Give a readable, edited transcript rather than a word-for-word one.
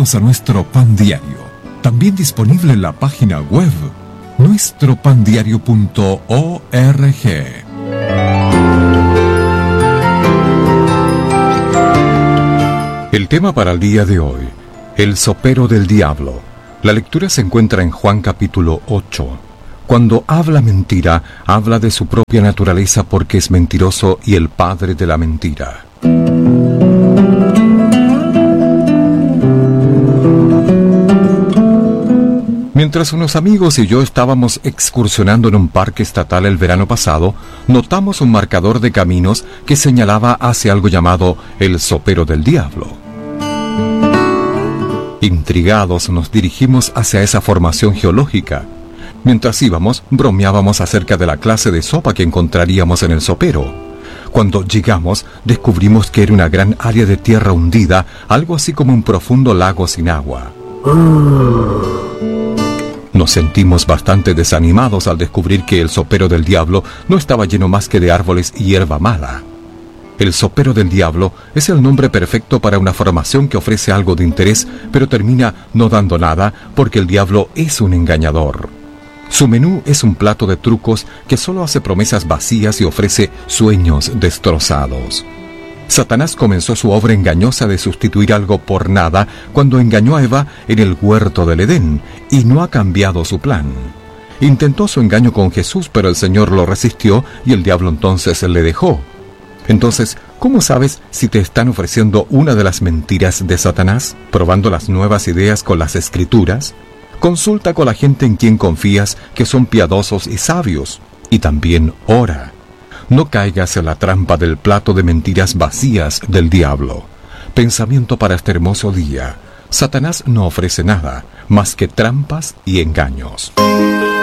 Bienvenidos a nuestro Pan Diario, también disponible en la página web nuestropandiario.org. El tema para el día de hoy, el sopero del diablo. La lectura se encuentra en Juan capítulo 8. Cuando habla mentira, habla de su propia naturaleza porque es mentiroso y el padre de la mentira. Mientras unos amigos y yo estábamos excursionando en un parque estatal el verano pasado, notamos un marcador de caminos que señalaba hacia algo llamado el sopero del diablo. Intrigados nos dirigimos hacia esa formación geológica. Mientras íbamos, bromeábamos acerca de la clase de sopa que encontraríamos en el sopero. Cuando llegamos, descubrimos que era una gran área de tierra hundida, algo así como un profundo lago sin agua. Nos sentimos bastante desanimados al descubrir que el sopero del diablo no estaba lleno más que de árboles y hierba mala. El sopero del diablo es el nombre perfecto para una formación que ofrece algo de interés, pero termina no dando nada porque el diablo es un engañador. Su menú es un plato de trucos que solo hace promesas vacías y ofrece sueños destrozados. Satanás comenzó su obra engañosa de sustituir algo por nada cuando engañó a Eva en el huerto del Edén, y no ha cambiado su plan. Intentó su engaño con Jesús, pero el Señor lo resistió y el diablo entonces le dejó. Entonces, ¿cómo sabes si te están ofreciendo una de las mentiras de Satanás? ¿Probando las nuevas ideas con las Escrituras? Consulta con la gente en quien confías, que son piadosos y sabios, y también ora. No caigas en la trampa del plato de mentiras vacías del diablo. Pensamiento para este hermoso día. Satanás no ofrece nada más que trampas y engaños.